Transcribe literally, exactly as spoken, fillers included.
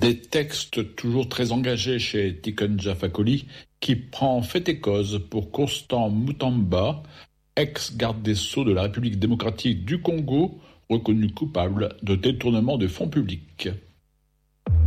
Des textes toujours très engagés chez Tiken Jah Fakoly, qui prend fait et cause pour Constant Mutamba, ex-garde des Sceaux de la République démocratique du Congo, reconnu coupable de détournement de fonds publics.